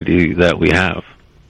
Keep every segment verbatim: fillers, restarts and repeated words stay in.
society that we have.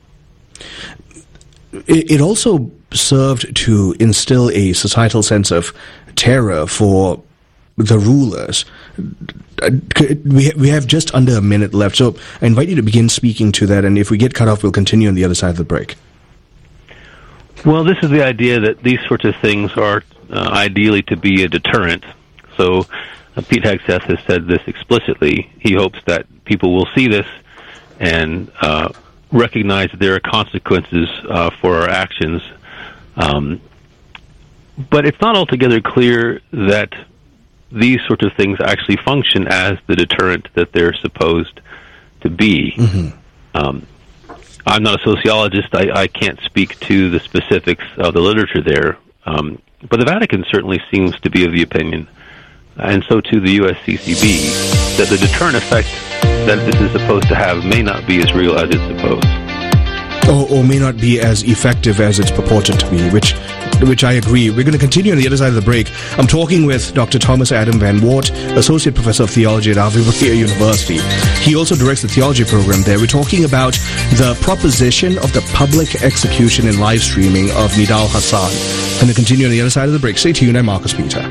It also served to instill a societal sense of terror for the rulers. We we have just under a minute left, so I invite you to begin speaking to that, and if we get cut off, we'll continue on the other side of the break. Well, this is the idea that these sorts of things are uh, ideally to be a deterrent. So uh, Pete Hegseth has said this explicitly. He hopes that people will see this and uh, recognize that there are consequences uh, for our actions. Um, but it's not altogether clear that these sorts of things actually function as the deterrent that they're supposed to be. Mm-hmm. Um, I'm not a sociologist. I, I can't speak to the specifics of the literature there. Um, but the Vatican certainly seems to be of the opinion, and so too the U S C C B, that the deterrent effect that this is supposed to have may not be as real as it's supposed. Or, or may not be as effective as it's purported to be, which which I agree. We're going to continue on the other side of the break. I'm talking with Doctor Thomas Adam Van Wart, Associate Professor of Theology at Ave Maria University. He also directs the theology program there. We're talking about the proposition of the public execution and live streaming of Nidal Hasan. I'm going to continue on the other side of the break. Stay tuned. I'm Marcus Peter.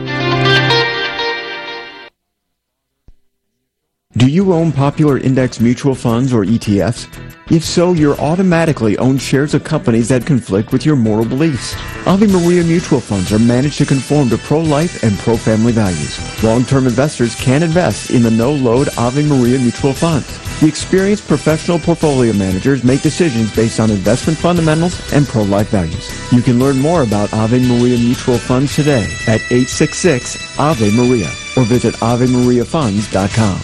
Do you own popular index mutual funds or E T Fs? If so, you're automatically own shares of companies that conflict with your moral beliefs. Ave Maria mutual funds are managed to conform to pro-life and pro-family values. Long-term investors can invest in the no-load Ave Maria mutual funds. The experienced professional portfolio managers make decisions based on investment fundamentals and pro-life values. You can learn more about Ave Maria mutual funds today at eight six six Ave Maria or visit ave maria funds dot com.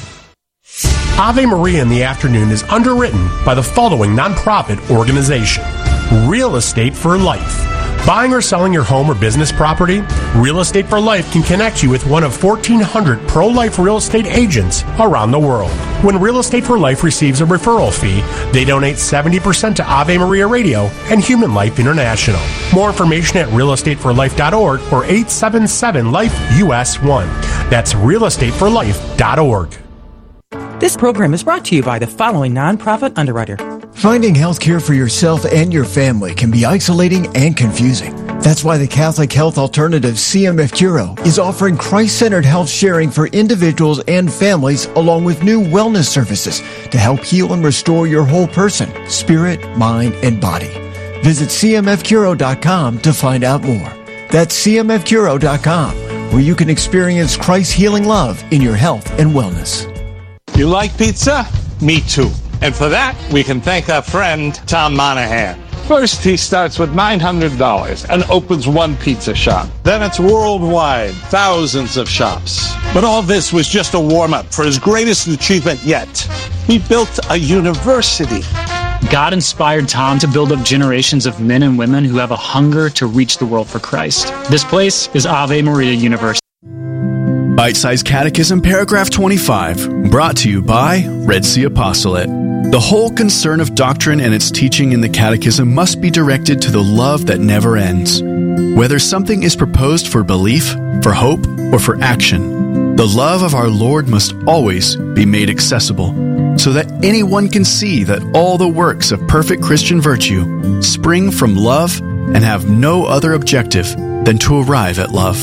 Ave Maria in the Afternoon is underwritten by the following nonprofit organization: Real Estate for Life. Buying or selling your home or business property? Real Estate for Life can connect you with one of fourteen hundred pro-life real estate agents around the world. When Real Estate for Life receives a referral fee, they donate seventy percent to Ave Maria Radio and Human Life International. More information at real estate for life dot org or eight seven seven life U S one. That's real estate for life dot org. This program is brought to you by the following nonprofit underwriter. Finding health care for yourself and your family can be isolating and confusing. That's why the Catholic Health Alternative C M F Curo is offering Christ-centered health sharing for individuals and families, along with new wellness services to help heal and restore your whole person, spirit, mind, and body. Visit c m f curo dot com to find out more. That's c m f curo dot com, where you can experience Christ's healing love in your health and wellness. You like pizza? Me too. And for that, we can thank our friend, Tom Monahan. First, he starts with nine hundred dollars and opens one pizza shop. Then it's worldwide, thousands of shops. But all this was just a warm-up for his greatest achievement yet. He built a university. God inspired Tom to build up generations of men and women who have a hunger to reach the world for Christ. This place is Ave Maria University. Bite-Sized Catechism, paragraph twenty-five, brought to you by Red Sea Apostolate. The whole concern of doctrine and its teaching in the Catechism must be directed to the love that never ends. Whether something is proposed for belief, for hope, or for action, the love of our Lord must always be made accessible, so that anyone can see that all the works of perfect Christian virtue spring from love and have no other objective than to arrive at love.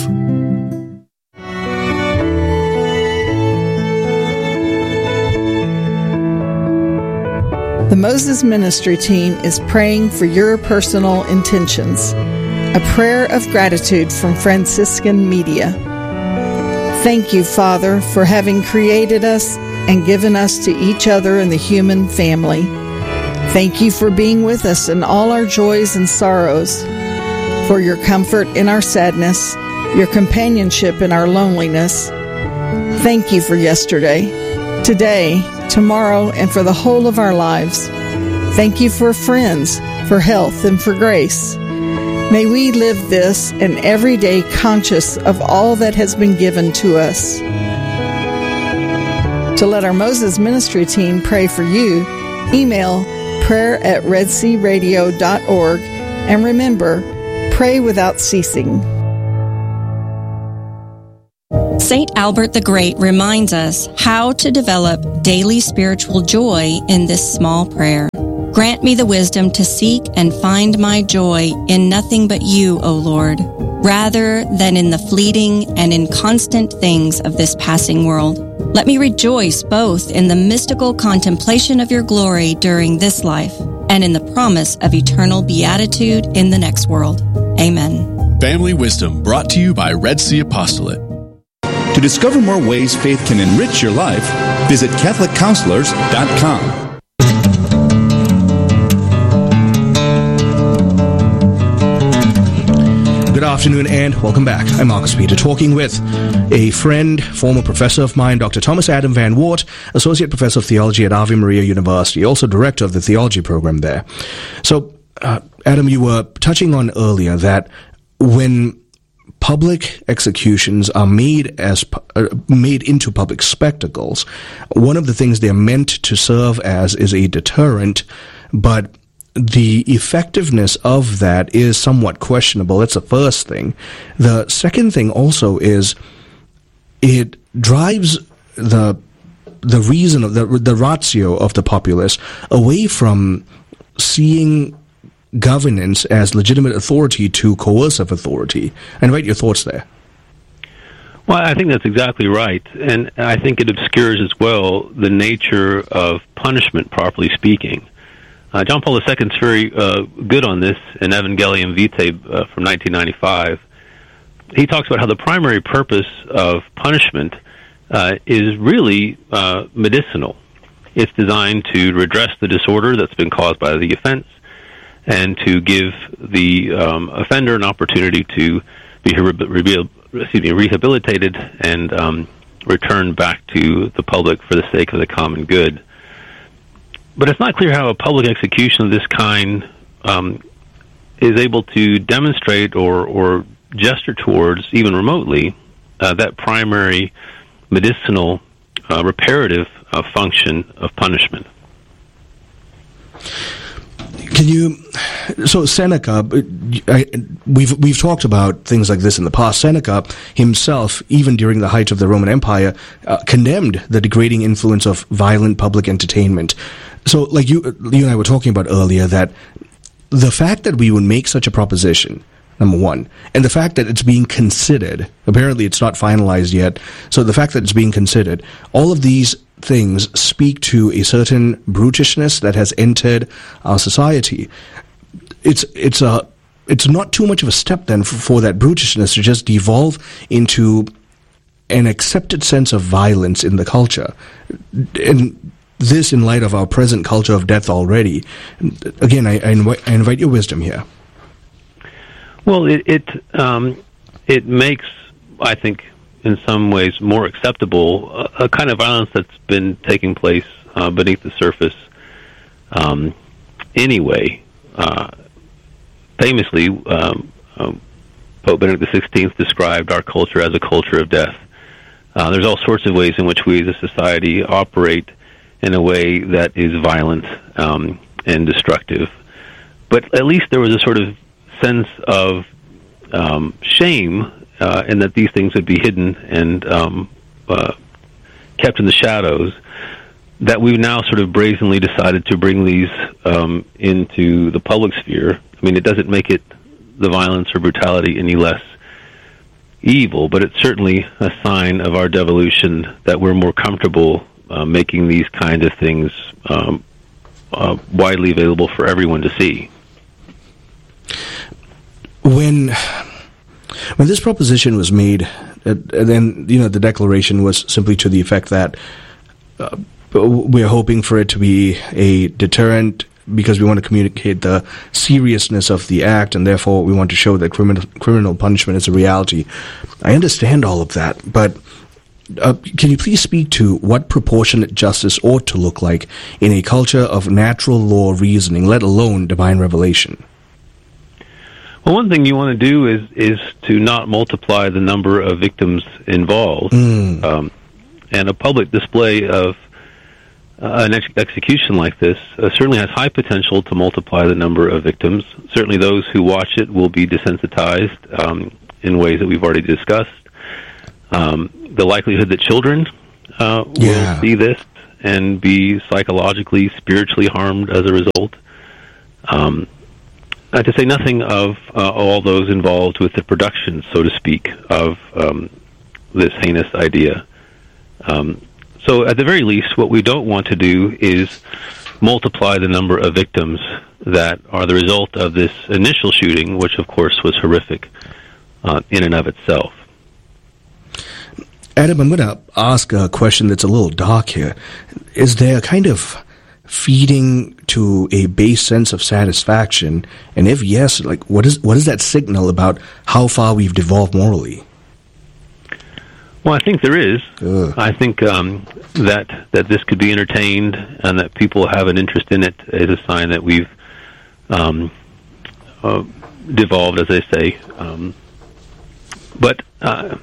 The Moses Ministry team is praying for your personal intentions. A prayer of gratitude from Franciscan Media. Thank you, Father, for having created us and given us to each other in the human family. Thank you for being with us in all our joys and sorrows, for your comfort in our sadness, your companionship in our loneliness. Thank you for yesterday, today, tomorrow, and for the whole of our lives. Thank you for friends, for health, and for grace. May we live this and every day conscious of all that has been given to us. To let our Moses Ministry team pray for you, email prayer at red sea radio dot org, and remember, pray without ceasing. Saint Albert the Great reminds us how to develop daily spiritual joy in this small prayer. Grant me the wisdom to seek and find my joy in nothing but you, O Lord, rather than in the fleeting and inconstant things of this passing world. Let me rejoice both in the mystical contemplation of your glory during this life and in the promise of eternal beatitude in the next world. Amen. Family Wisdom, brought to you by Red Sea Apostolate. To discover more ways faith can enrich your life, visit Catholic Counselors dot com. Good afternoon and welcome back. I'm Marcus Peter, talking with a friend, former professor of mine, Doctor Thomas Adam Van Wart, Associate Professor of Theology at Ave Maria University, also Director of the Theology program there. So, uh, Adam, you were touching on earlier that when public executions are made as uh, made into public spectacles, one of the things they're meant to serve as is a deterrent, but the effectiveness of that is somewhat questionable. That's the first thing. The second thing also is it drives the the reason of the the ratio of the populace away from seeing governance as legitimate authority to coercive authority. I invite your thoughts there. Well, I think that's exactly right, and I think it obscures as well the nature of punishment, properly speaking. Uh, John Paul the Second is very uh, good on this in Evangelium Vitae uh, from nineteen ninety-five. He talks about how the primary purpose of punishment uh, is really uh, medicinal. It's designed to redress the disorder that's been caused by the offense and to give the um, offender an opportunity to be re- excuse me, rehabilitated and um, returned back to the public for the sake of the common good. But it's not clear how a public execution of this kind um, is able to demonstrate or, or gesture towards, even remotely, uh, that primary medicinal uh, reparative uh, function of punishment. Can you? So Seneca, I, we've we've talked about things like this in the past. Seneca himself, even during the height of the Roman Empire, uh, condemned the degrading influence of violent public entertainment. So, like you, you and I were talking about earlier, that the fact that we would make such a proposition, number one, and the fact that it's being considered, apparently it's not finalized yet, so the fact that it's being considered, all of these things speak to a certain brutishness that has entered our society. It's it's a it's not too much of a step then for, for that brutishness to just devolve into an accepted sense of violence in the culture, and this in light of our present culture of death already. Again, I, I, invite, I invite your wisdom here. Well, it it, um, it makes, I think, in some ways more acceptable a, a kind of violence that's been taking place uh, beneath the surface um, anyway. Uh, famously, um, um, Pope Benedict the Sixteenth described our culture as a culture of death. Uh, there's all sorts of ways in which we as a society operate in a way that is violent um, and destructive. But at least there was a sort of sense of um, shame uh, in that these things would be hidden and um, uh, kept in the shadows, that we've now sort of brazenly decided to bring these um, into the public sphere. I mean, it doesn't make it, the violence or brutality, any less evil, but it's certainly a sign of our devolution that we're more comfortable Uh, making these kind of things um, uh, widely available for everyone to see. When when this proposition was made, uh, then you know the declaration was simply to the effect that uh, we're hoping for it to be a deterrent because we want to communicate the seriousness of the act, and therefore we want to show that criminal criminal punishment is a reality. I understand all of that, but Uh, can you please speak to what proportionate justice ought to look like in a culture of natural law reasoning, let alone divine revelation? Well, one thing you want to do is is to not multiply the number of victims involved. Mm. Um, and a public display of uh, an ex- execution like this uh, certainly has high potential to multiply the number of victims. Certainly those who watch it will be desensitized um, in ways that we've already discussed. Um, the likelihood that children uh, will Yeah. see this and be psychologically, spiritually harmed as a result. Um, uh, to say nothing of uh, all those involved with the production, so to speak, of um, this heinous idea. Um, so at the very least, what we don't want to do is multiply the number of victims that are the result of this initial shooting, which of course was horrific uh, in and of itself. Adam, I'm going to ask a question that's a little dark here. Is there a kind of feeding to a base sense of satisfaction? And if yes, like what is what does that signal about how far we've devolved morally? Well, I think there is. Ugh. I think um, that that this could be entertained and that people have an interest in it is a sign that we've um, uh, devolved, as they say. Um, but uh,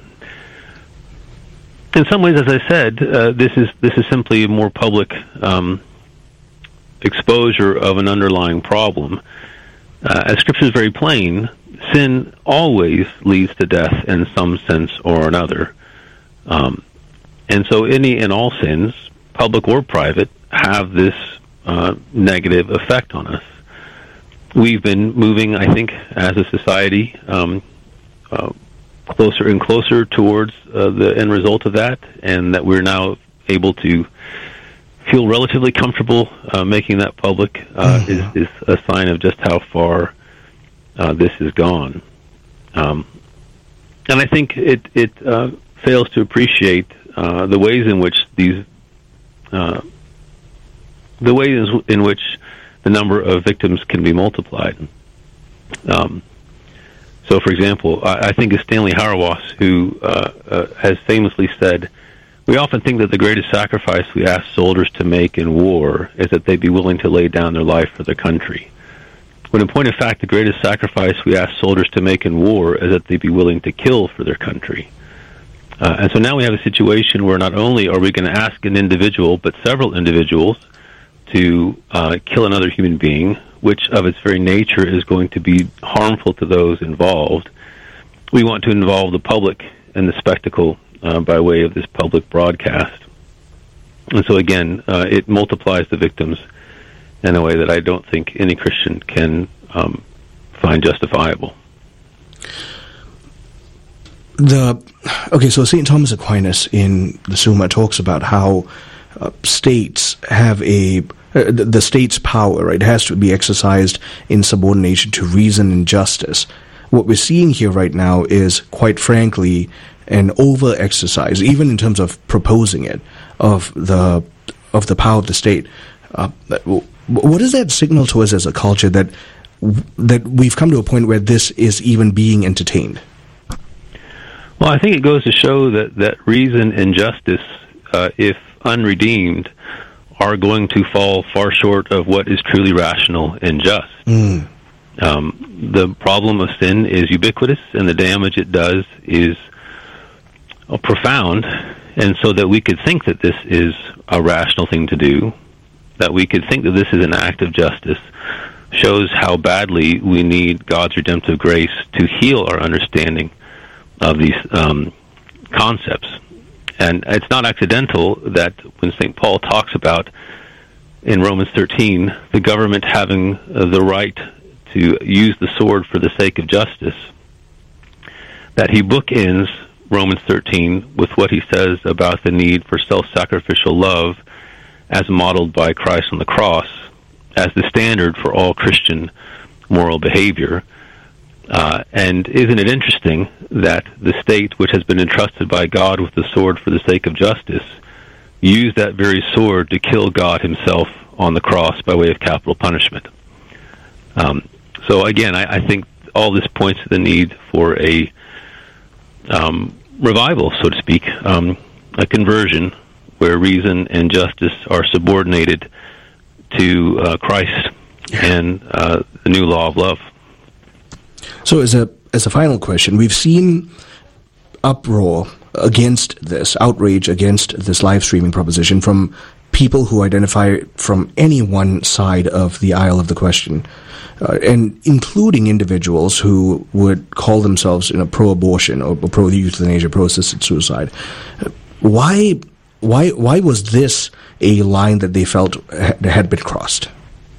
in some ways, as I said, uh, this is this is simply a more public um, exposure of an underlying problem. Uh, as Scripture is very plain, sin always leads to death in some sense or another. Um, and so any and all sins, public or private, have this uh, negative effect on us. We've been moving, I think, as a society, um, uh, closer and closer towards uh, the end result of that, and that we're now able to feel relatively comfortable uh, making that public uh, mm-hmm. is, is a sign of just how far uh, this has gone. Um, and I think it... it uh, fails to appreciate uh, the ways in which these, uh, the ways in which the number of victims can be multiplied. Um, so, for example, I, I think it's Stanley Hauerwas who uh, uh, has famously said, "We often think that the greatest sacrifice we ask soldiers to make in war is that they be willing to lay down their life for their country. When in point of fact, the greatest sacrifice we ask soldiers to make in war is that they be willing to kill for their country." Uh, and so now we have a situation where not only are we going to ask an individual, but several individuals to uh, kill another human being, which of its very nature is going to be harmful to those involved. We want to involve the public in the spectacle uh, by way of this public broadcast. And so again, uh, it multiplies the victims in a way that I don't think any Christian can um, find justifiable. The okay, so Saint Thomas Aquinas in the Summa talks about how uh, states have a uh, the, the state's power, right, has to be exercised in subordination to reason and justice. What we're seeing here right now is, quite frankly, an over-exercise, even in terms of proposing it, of the of the power of the state. Uh, what does that signal to us as a culture that that we've come to a point where this is even being entertained? Well, I think it goes to show that, that reason and justice, uh, if unredeemed, are going to fall far short of what is truly rational and just. Mm. Um, the problem of sin is ubiquitous, and the damage it does is uh, profound, and so that we could think that this is a rational thing to do, that we could think that this is an act of justice, shows how badly we need God's redemptive grace to heal our understanding of these um, concepts. And it's not accidental that when Saint Paul talks about, in Romans thirteen, the government having uh, the right to use the sword for the sake of justice, that he bookends Romans thirteen with what he says about the need for self-sacrificial love as modeled by Christ on the cross as the standard for all Christian moral behavior. Uh, and isn't it interesting that the state, which has been entrusted by God with the sword for the sake of justice, used that very sword to kill God himself on the cross by way of capital punishment? Um, so again, I, I think all this points to the need for a um, revival, so to speak, um, a conversion where reason and justice are subordinated to uh, Christ and uh, the new law of love. So as a as a final question, we've seen uproar against this, outrage against this live streaming proposition from people who identify from any one side of the aisle of the question, uh, and including individuals who would call themselves, you know, pro-abortion or pro-euthanasia, pro-assisted suicide. Uh, why, why, why was this a line that they felt ha- had been crossed?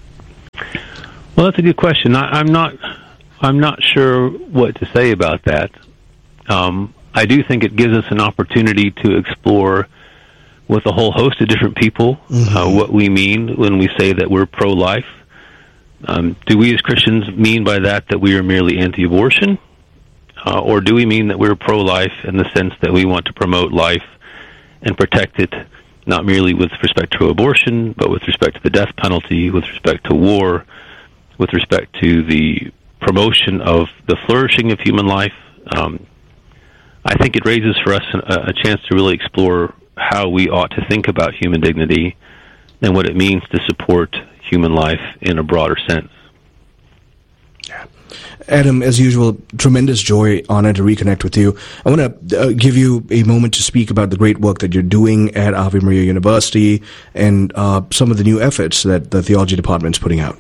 Well, that's a good question. I, I'm not, I'm not sure what to say about that. Um, I do think it gives us an opportunity to explore with a whole host of different people mm-hmm. uh, what we mean when we say that we're pro-life. Um, do we as Christians mean by that that we are merely anti-abortion? Uh, or do we mean that we're pro-life in the sense that we want to promote life and protect it, not merely with respect to abortion, but with respect to the death penalty, with respect to war, with respect to the promotion of the flourishing of human life? Um, I think it raises for us a, a chance to really explore how we ought to think about human dignity and what it means to support human life in a broader sense. Yeah. Adam, as usual, tremendous joy, honor to reconnect with you. I want to uh, give you a moment to speak about the great work that you're doing at Ave Maria University and uh, some of the new efforts that the theology department is putting out.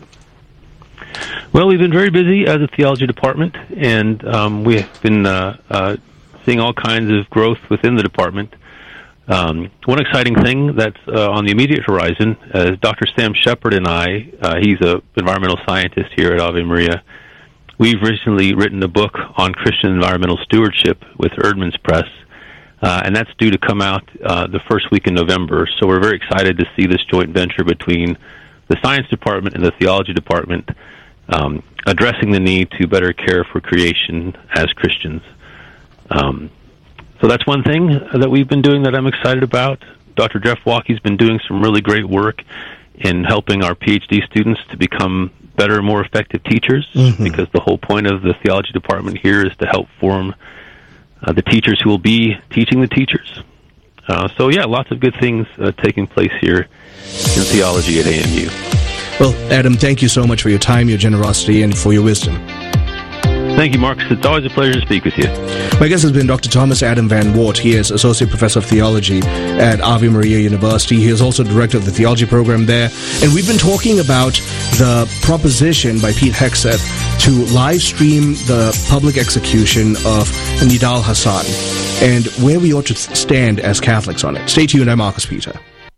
Well, we've been very busy as a theology department, and um, we have been uh, uh, seeing all kinds of growth within the department. Um, one exciting thing that's uh, on the immediate horizon is Doctor Sam Shepard and I, uh, he's an environmental scientist here at Ave Maria. We've recently written a book on Christian environmental stewardship with Erdman's Press, uh, and that's due to come out uh, the first week in November. So we're very excited to see this joint venture between the science department and the theology department um, addressing the need to better care for creation as Christians. Um, so that's one thing that we've been doing that I'm excited about. Doctor Jeff Walke's been doing some really great work in helping our PhD students to become better, more effective teachers, mm-hmm. because the whole point of the theology department here is to help form uh, the teachers who will be teaching the teachers. Uh, so, yeah, lots of good things uh, taking place here in theology at A M U. Well, Adam, thank you so much for your time, your generosity, and for your wisdom. Thank you, Marcus. It's always a pleasure to speak with you. My guest has been Doctor Thomas Adam Van Wart. He is Associate Professor of Theology at Ave Maria University. He is also Director of the Theology Program there. And we've been talking about the proposition by Pete Hegseth to live stream the public execution of Nidal Hasan and where we ought to stand as Catholics on it. Stay tuned. I'm Marcus Peter.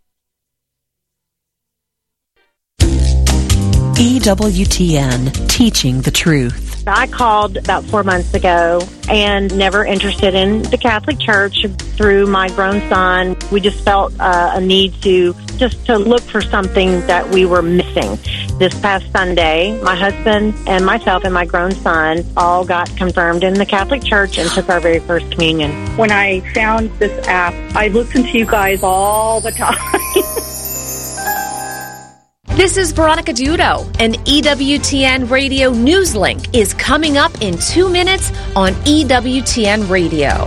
E W T N, Teaching the Truth. I called about four months ago and never interested in the Catholic Church. Through my grown son, we just felt uh, a need to just to look for something that we were missing. This past Sunday, my husband and myself and my grown son all got confirmed in the Catholic Church and took our very first communion. When I found this app, I listened to you guys all the time. This is Veronica Dudo. An E W T N Radio News Link is coming up in two minutes on E W T N Radio.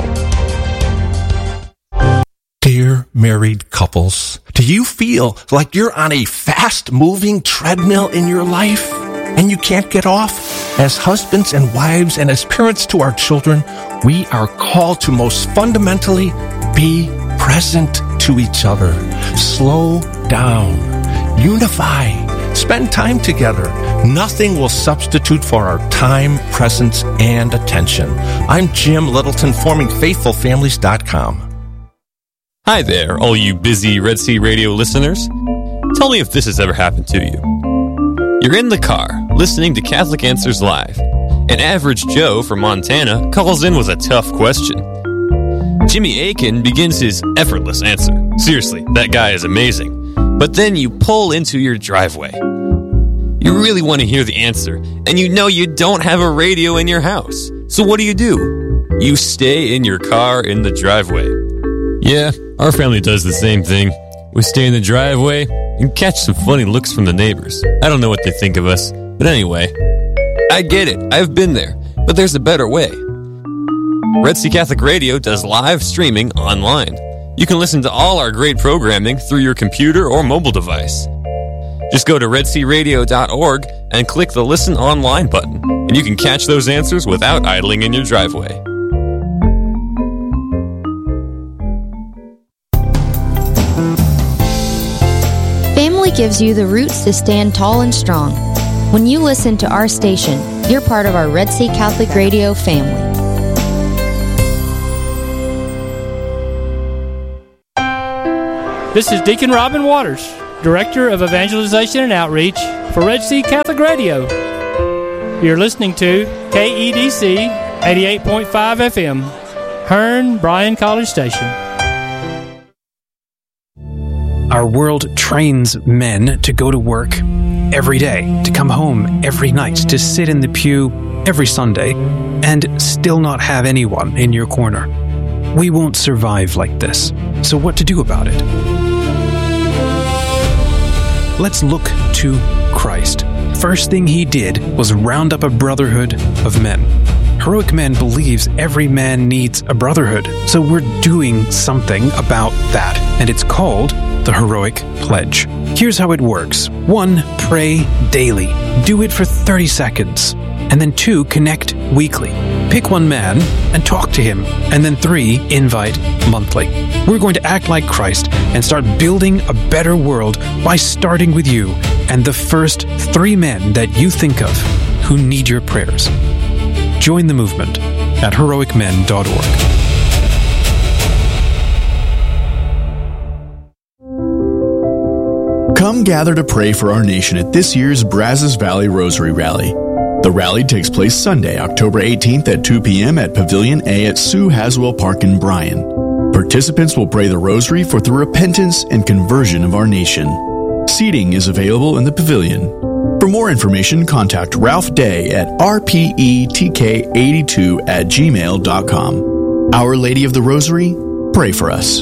Dear married couples, do you feel like you're on a fast-moving treadmill in your life and you can't get off? As husbands and wives and as parents to our children, we are called to most fundamentally be present to each other. Slow down. Unify. Spend time together. Nothing will substitute for our time, presence, and attention. I'm Jim Littleton, forming faithful families dot com. Hi there, all you busy Red Sea Radio listeners. Tell me if this has ever happened to you. You're in the car, listening to Catholic Answers Live. An average Joe from Montana calls in with a tough question. Jimmy Akin begins his effortless answer. Seriously, that guy is amazing. But then you pull into your driveway. You really want to hear the answer, and you know you don't have a radio in your house. So what do you do? You stay in your car in the driveway. Yeah, our family does the same thing. We stay in the driveway and catch some funny looks from the neighbors. I don't know what they think of us, but anyway, I get it. I've been there, but there's a better way. Red Sea Catholic Radio does live streaming online. You can listen to all our great programming through your computer or mobile device. Just go to red sea radio dot org and click the Listen Online button, and you can catch those answers without idling in your driveway. gives you the roots to stand tall and strong. When you listen to our station, you're part of our Red Sea Catholic Radio family. This is Deacon Robin Waters, Director of Evangelization and Outreach for Red Sea Catholic Radio. You're listening to K E D C eighty-eight point five F M, Hearn Bryan College Station. Our world trains men to go to work every day, to come home every night, to sit in the pew every Sunday, and still not have anyone in your corner. We won't survive like this. So what to do about it? Let's look to Christ. First thing he did was round up a brotherhood of men. Heroic Men believes every man needs a brotherhood, so we're doing something about that, and it's called the Heroic Pledge. Here's how it works. One, pray daily. Do it for thirty seconds. And then two, connect weekly. Pick one man and talk to him. And then three, invite monthly. We're going to act like Christ and start building a better world by starting with you and the first three men that you think of who need your prayers. Join the movement at heroic men dot org. Come gather to pray for our nation at this year's Brazos Valley Rosary Rally. The rally takes place Sunday, October eighteenth at two p.m. at Pavilion A at Sue Haswell Park in Bryan. Participants will pray the rosary for the repentance and conversion of our nation. Seating is available in the pavilion. For more information, contact Ralph Day at r p e t k eighty-two at gmail dot com. Our Lady of the Rosary, pray for us.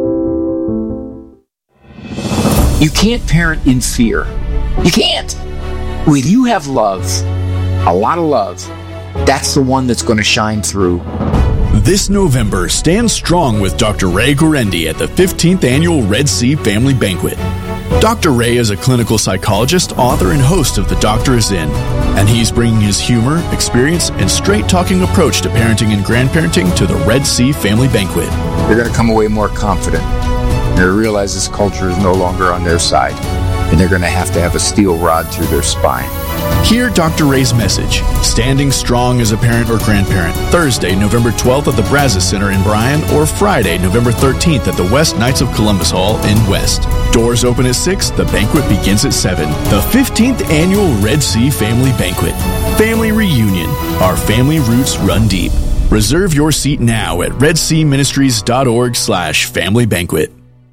You can't parent in fear. You can't. When you have love, a lot of love, that's the one that's going to shine through. This November, stand strong with Doctor Ray Guarendi at the fifteenth Annual Red Sea Family Banquet. Doctor Ray is a clinical psychologist, author, and host of The Doctor Is In, and he's bringing his humor, experience, and straight-talking approach to parenting and grandparenting to the Red Sea Family Banquet. They're going to come away more confident. They're going to realize this culture is no longer on their side, and they're going to have to have a steel rod through their spine. Hear Doctor Ray's message, Standing Strong as a Parent or Grandparent, Thursday, November twelfth at the Brazos Center in Bryan, or Friday, November thirteenth at the West Knights of Columbus Hall in West. Doors open at six, the banquet begins at seven. The fifteenth Annual Red Sea Family Banquet. Family Reunion. Our family roots run deep. Reserve your seat now at red sea ministries dot org slash family banquet.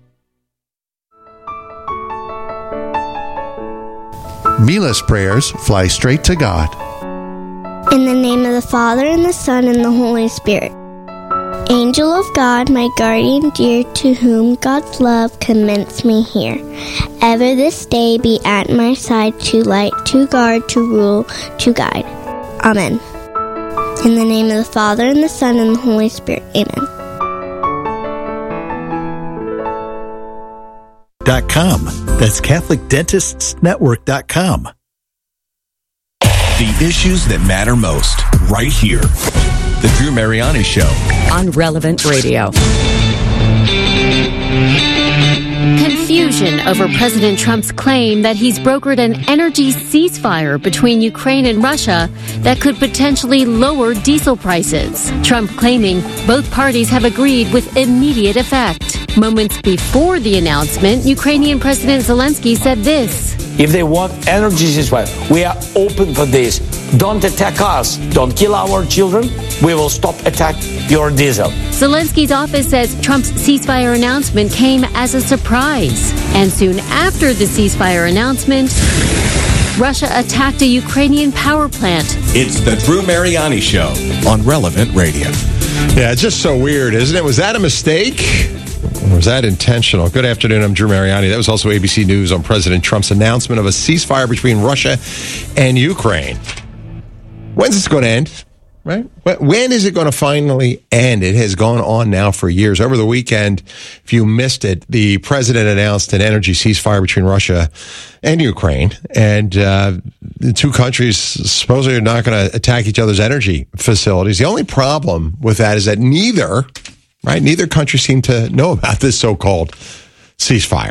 Mila's prayers fly straight to God. In the name of the Father, and the Son, and the Holy Spirit. Angel of God, my guardian dear, to whom God's love commends me here. Ever this day be at my side, to light, to guard, to rule, to guide. Amen. In the name of the Father, and the Son, and the Holy Spirit. Amen. Dot com. That's Catholic Dentists Network dot com. The issues that matter most, right here. The Drew Mariani Show. On Relevant Radio. Confusion over President Trump's claim that he's brokered an energy ceasefire between Ukraine and Russia that could potentially lower diesel prices. Trump claiming both parties have agreed with immediate effect. Moments before the announcement, Ukrainian President Zelensky said this. If they want energy ceasefire, we are open for this. Don't attack us. Don't kill our children. We will stop attack your diesel. Zelensky's office says Trump's ceasefire announcement came as a surprise. And soon after the ceasefire announcement, Russia attacked a Ukrainian power plant. It's the Drew Mariani Show on Relevant Radio. Yeah, it's just so weird, isn't it? Was that a mistake? Or was that intentional? Good afternoon, I'm Drew Mariani. That was also A B C News on President Trump's announcement of a ceasefire between Russia and Ukraine. When's this going to end? Right? When is it going to finally end? It has gone on now for years. Over the weekend, if you missed it, the president announced an energy ceasefire between Russia and Ukraine. And uh, the two countries supposedly are not going to attack each other's energy facilities. The only problem with that is that neither, right, neither country seemed to know about this so-called ceasefire.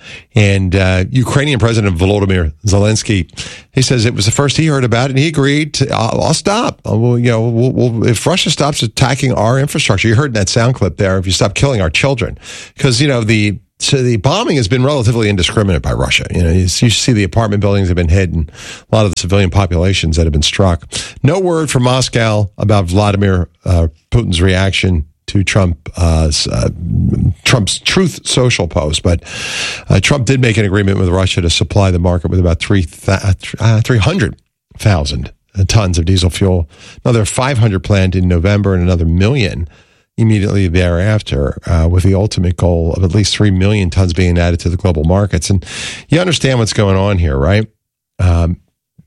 And uh, Ukrainian President Volodymyr Zelensky, he says it was the first he heard about it, and he agreed to, I'll, I'll stop. We'll, you know, we'll, we'll, if Russia stops attacking our infrastructure, you heard in that sound clip there, if you stop killing our children. Because, you know, the so the bombing has been relatively indiscriminate by Russia. You know, you, you see the apartment buildings have been hit and a lot of the civilian populations that have been struck. No word from Moscow about Vladimir uh, Putin's reaction to Trump, uh, uh, Trump's Truth Social post. But uh, Trump did make an agreement with Russia to supply the market with about three hundred thousand tons of diesel fuel. Another five hundred planned in November and another million immediately thereafter, uh, with the ultimate goal of at least three million tons being added to the global markets. And you understand what's going on here, right? Um,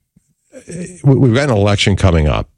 we've got an election coming up.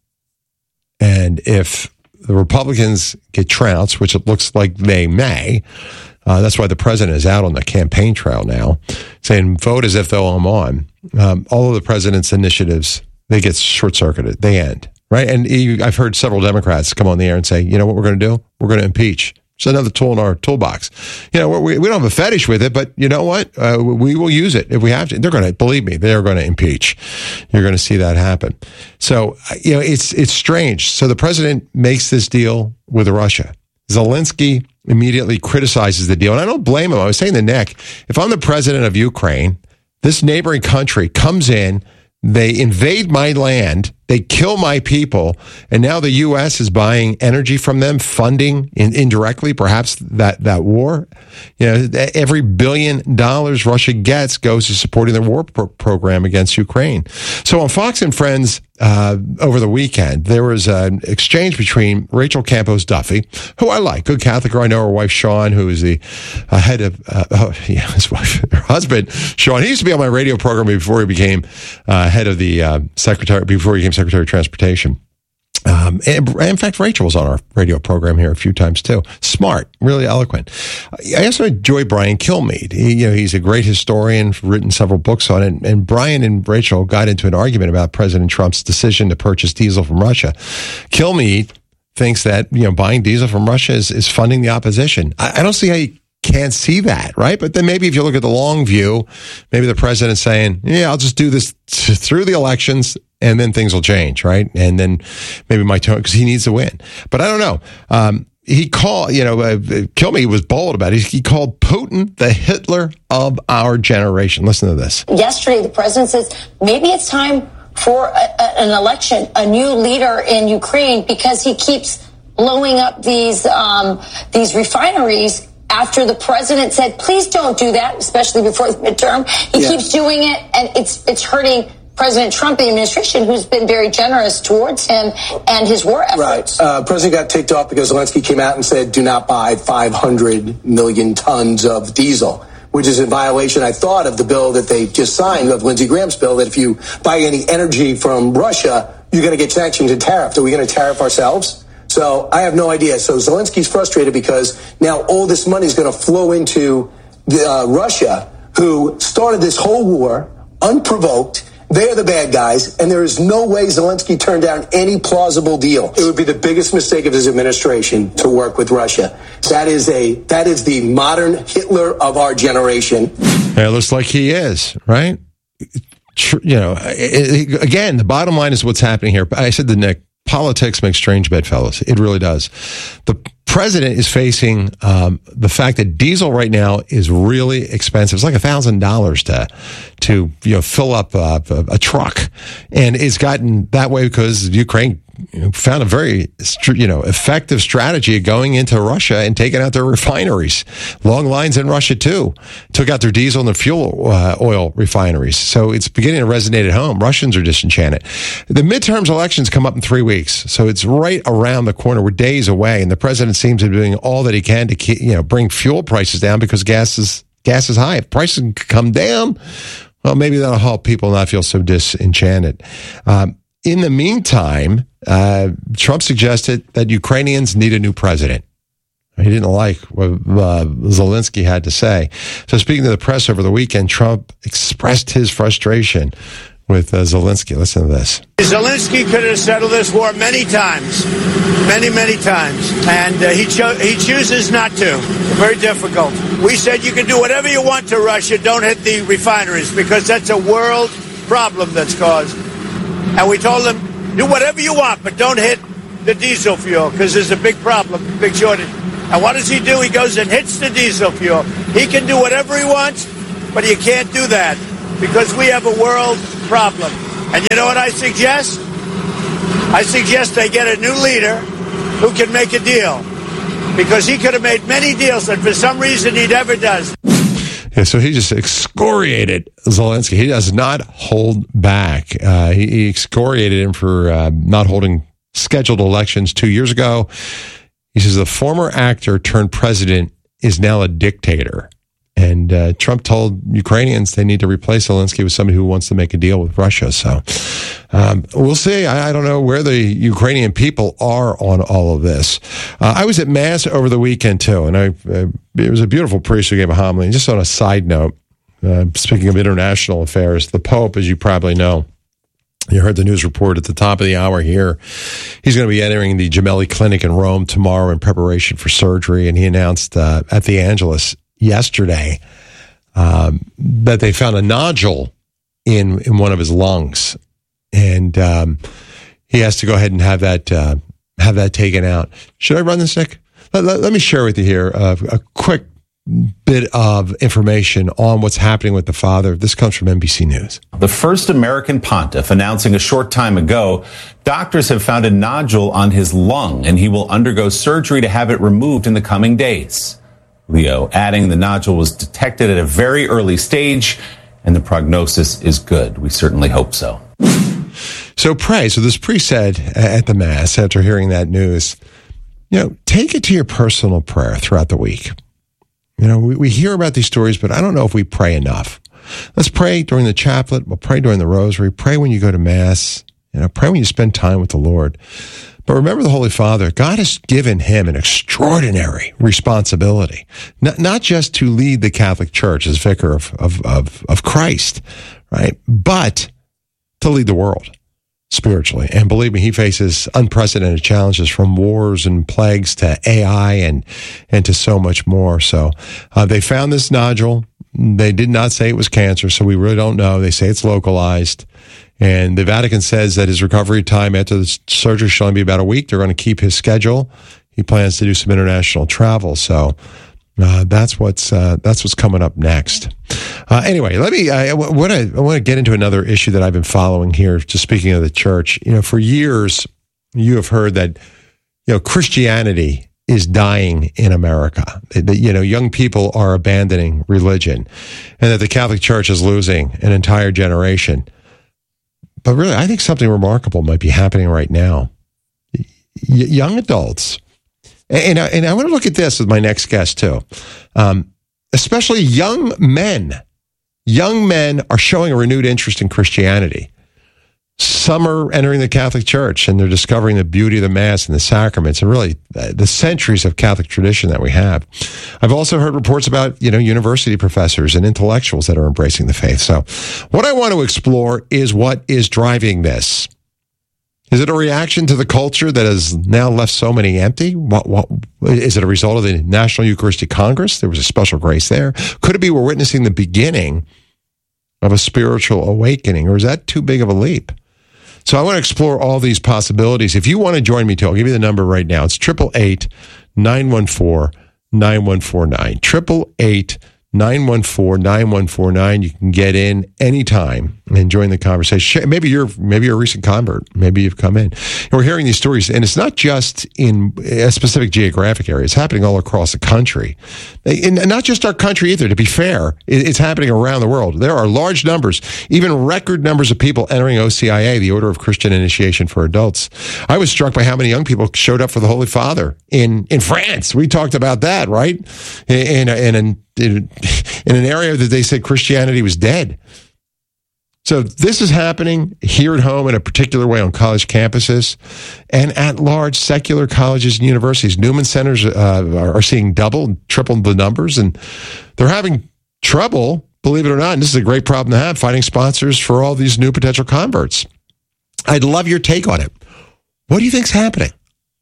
And if the Republicans get trounced, which it looks like they may, uh, that's why the president is out on the campaign trail now, saying vote as if though I'm on. Um, all of the president's initiatives, they get short-circuited. They end. Right. And you, I've heard several Democrats come on the air and say, you know what we're going to do? We're going to impeach. It's another tool in our toolbox. You know, we, we don't have a fetish with it, but you know what? Uh, we will use it if we have to. They're going to, believe me, they're going to impeach. You're going to see that happen. So, you know, it's, it's strange. So the president makes this deal with Russia. Zelensky immediately criticizes the deal. And I don't blame him. I was saying to Nick, if I'm the president of Ukraine, this neighboring country comes in, they invade my land, they kill my people, and now the U S is buying energy from them, funding in, indirectly, perhaps that, that war. You know, every billion dollars Russia gets goes to supporting their war pro- program against Ukraine. So on Fox and Friends uh, over the weekend, there was an exchange between Rachel Campos Duffy, who I like, good Catholic girl. I know her wife Sean, who is the uh, head of uh, oh, yeah, his wife, her husband Sean. He used to be on my radio program before he became uh, head of the uh, secretary, before he became Secretary of Transportation. Um, and, in fact, Rachel was on our radio program here a few times too. Smart, really eloquent. I also enjoy Brian Kilmeade. He, you know, he's a great historian, written several books on it. And Brian and Rachel got into an argument about President Trump's decision to purchase diesel from Russia. Kilmeade thinks that, you know, buying diesel from Russia is, is funding the opposition. I, I don't see how you can't see that, right? But then maybe if you look at the long view, maybe the president's saying, yeah, I'll just do this t- through the elections and then things will change, right? And then maybe my tone, because he needs to win. But I don't know. Um, he called, you know, uh, Kilmeade was bold about it. He called Putin the Hitler of our generation. Listen to this. Yesterday, the president says maybe it's time for a, a, an election, a new leader in Ukraine, because he keeps blowing up these um, these refineries after the president said, please don't do that, especially before the midterm. He yeah. keeps doing it, and it's it's hurting President Trump, the administration, who's been very generous towards him and his war efforts. Right. Uh, President got ticked off because Zelensky came out and said, do not buy five hundred million tons of diesel, which is in violation, I thought, of the bill that they just signed, of Lindsey Graham's bill, that if you buy any energy from Russia, you're going to get sanctioned and tariffed. Are we going to tariff ourselves? So I have no idea. So Zelensky's frustrated because now all this money is going to flow into the, uh, Russia, who started this whole war unprovoked. They are the bad guys, and there is no way Zelensky turned down any plausible deal. It would be the biggest mistake of his administration to work with Russia. That is a that is the modern Hitler of our generation. It looks like he is, right? You know, it, it, again, the bottom line is what's happening here. I said to Nick, politics makes strange bedfellows. It really does. The president is facing um, the fact that diesel right now is really expensive. It's like a thousand dollars to to you know fill up a, a, a truck, and it's gotten that way because Ukraine you know, found a very you know effective strategy of going into Russia and taking out their refineries. Long lines in Russia too. Took out their diesel and their fuel uh, oil refineries. So it's beginning to resonate at home. Russians are disenchanted. The midterms elections come up in three weeks, so it's right around the corner. We're days away, and the president seems to be doing all that he can to keep, you know bring fuel prices down because gas is gas is high. If prices can come down, well, maybe that'll help people not feel so disenchanted. Um, in the meantime, uh, Trump suggested that Ukrainians need a new president. He didn't like what uh, Zelensky had to say. So speaking to the press over the weekend, Trump expressed his frustration with uh, Zelensky. Listen to this. Zelensky could have settled this war many times, many, many times, and uh, he, cho- he chooses not to. Very difficult. We said you can do whatever you want to Russia, don't hit the refineries, because that's a world problem that's caused. And we told them, do whatever you want, but don't hit the diesel fuel, because there's a big problem, big shortage. And what does he do? He goes and hits the diesel fuel. He can do whatever he wants, but you can't do that, because we have a world problem. And you know what I suggest? I suggest they get a new leader who can make a deal, because he could have made many deals, and for some reason he never does. Yeah, so he just excoriated Zelensky. He does not hold back. Uh, he, he excoriated him for uh, not holding scheduled elections two years ago. He says the former actor turned president is now a dictator. And uh, Trump told Ukrainians they need to replace Zelensky with somebody who wants to make a deal with Russia. So um, we'll see. I, I don't know where the Ukrainian people are on all of this. Uh, I was at Mass over the weekend, too, and I, uh, it was a beautiful priest who gave a homily. And just on a side note, uh, speaking of international affairs, the Pope, as you probably know, you heard the news report at the top of the hour here. He's going to be entering the Gemelli Clinic in Rome tomorrow in preparation for surgery, and he announced uh, at the Angelus yesterday um, that they found a nodule in in one of his lungs, and um, he has to go ahead and have that uh, have that taken out. Should I run this, Nick? Let, let, let me share with you here uh, a quick bit of information on what's happening with the father. This comes from N B C News. The first American pontiff announcing a short time ago, doctors have found a nodule on his lung, and he will undergo surgery to have it removed in the coming days. Leo adding the nodule was detected at a very early stage, and the prognosis is good. We certainly hope so. So pray. So this priest said at the Mass, after hearing that news, you know, take it to your personal prayer throughout the week. You know, we, we hear about these stories, but I don't know if we pray enough. Let's pray during the chaplet. We'll pray during the rosary. Pray when you go to Mass. You know, pray when you spend time with the Lord. But remember the Holy Father, God has given him an extraordinary responsibility, not, not just to lead the Catholic Church as vicar of, of, of, of Christ, right? But to lead the world spiritually. And believe me, he faces unprecedented challenges, from wars and plagues to A I and, and to so much more. So uh, they found this nodule. They did not say it was cancer, so we really don't know. They say it's localized. And the Vatican says that his recovery time after the surgery should only be about a week. They're going to keep his schedule. He plans to do some international travel. So uh, that's what's uh, that's what's coming up next. Uh, anyway, let me. I want to I want to get into another issue that I've been following here. Just speaking of the church, you know, for years you have heard that you know Christianity is dying in America. That, you know, young people are abandoning religion, and that the Catholic Church is losing an entire generation. But really, I think something remarkable might be happening right now. Y- young adults, and, and, I, and I want to look at this with my next guest too, um, especially young men. Young men are showing a renewed interest in Christianity. Some are entering the Catholic Church, and they're discovering the beauty of the Mass and the sacraments, and really the centuries of Catholic tradition that we have. I've also heard reports about, you know, university professors and intellectuals that are embracing the faith. So what I want to explore is what is driving this. Is it a reaction to the culture that has now left so many empty? What, what, is it a result of the National Eucharistic Congress? There was a special grace there. Could it be we're witnessing the beginning of a spiritual awakening, or is that too big of a leap? So I want to explore all these possibilities. If you want to join me too, I'll give you the number right now. It's eight eight eight, nine one four, nine one four nine. eight eight eight, nine one four, nine one four nine. You can get in anytime and join the conversation. Maybe you're maybe you're a recent convert. Maybe you've come in. And we're hearing these stories, and it's not just in a specific geographic area. It's happening all across the country. And not just our country either, to be fair. It's happening around the world. There are large numbers, even record numbers of people entering O C I A, the Order of Christian Initiation for Adults. I was struck by how many young people showed up for the Holy Father in, in France. We talked about that, right? In, in, in, in, in an area that they said Christianity was dead. So this is happening here at home in a particular way on college campuses and at large secular colleges and universities. Newman centers uh, are seeing double, triple the numbers, and they're having trouble believe it or not, and this is a great problem to have, finding sponsors for all these new potential converts. I'd love your take on it. What do you think's happening?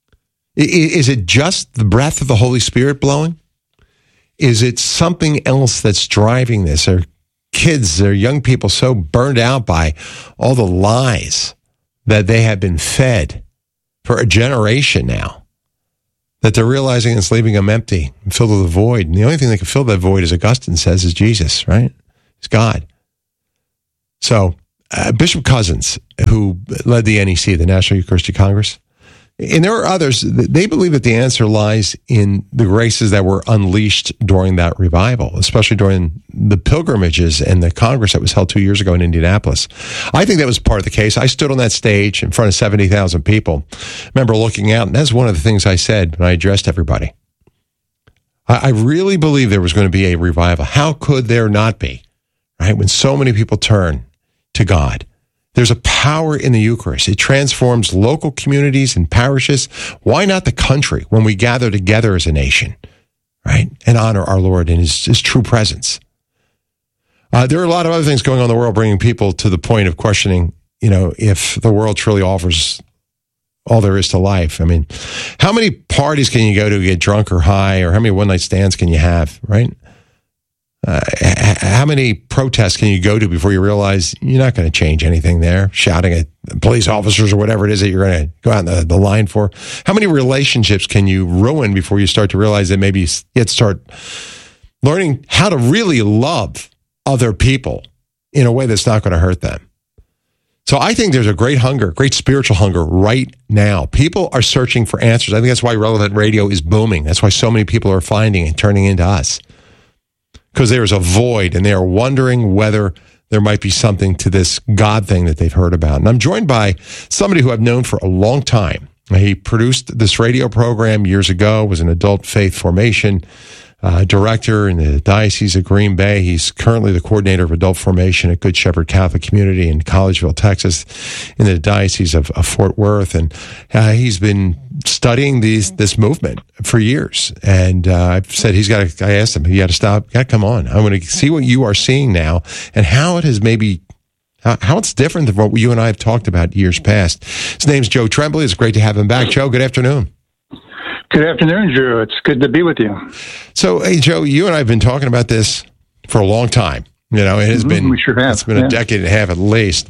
Is it just the breath of the Holy Spirit blowing? Is it something else that's driving this? Are kids, are young people so burned out by all the lies that they have been fed for a generation now that they're realizing it's leaving them empty and filled with a void? And the only thing that can fill that void, as Augustine says, is Jesus, right? It's God. So uh, Bishop Cousins, who led the N E C, the National Eucharistic Congress, and there are others, they believe that the answer lies in the graces that were unleashed during that revival, especially during the pilgrimages and the Congress that was held two years ago in Indianapolis. I think that was part of the case. I stood on that stage in front of seventy thousand people. I remember looking out, and that's one of the things I said when I addressed everybody. I really believe there was going to be a revival. How could there not be, right? When so many people turn to God. There's a power in the Eucharist. It transforms local communities and parishes. Why not the country when we gather together as a nation, right? And honor our Lord in his, his true presence. Uh, there are a lot of other things going on in the world, bringing people to the point of questioning, you know, if the world truly offers all there is to life. I mean, how many parties can you go to get drunk or high, or how many one-night stands can you have, right? Uh, how many protests can you go to before you realize you're not going to change anything there, shouting at police officers or whatever it is that you're going to go out in the, the line for? How many relationships can you ruin before you start to realize that maybe you yet start learning how to really love other people in a way that's not going to hurt them? So I think there's a great hunger, great spiritual hunger right now. People are searching for answers. I think that's why Relevant Radio is booming. That's why so many people are finding and turning into us. Because there is a void, and they are wondering whether there might be something to this God thing that they've heard about. And I'm joined by somebody who I've known for a long time. He produced this radio program years ago, was an adult faith formation uh, director in the Diocese of Green Bay. He's currently the coordinator of adult formation at Good Shepherd Catholic Community in Collegeville, Texas, in the Diocese of, of Fort Worth. And uh, he's been studying these this movement for years. And uh, I've said he's got to, I asked him, you got to stop, you got to come on. I want to see what you are seeing now and how it has maybe, how, how it's different than what you and I have talked about years past. His name's Joe Tremblay. It's great to have him back. Joe, good afternoon. Good afternoon, Drew. It's good to be with you. So, hey, Joe, you and I have been talking about this for a long time. You know, it has mm-hmm, been, we sure have. It's been yeah. a decade and a half at least.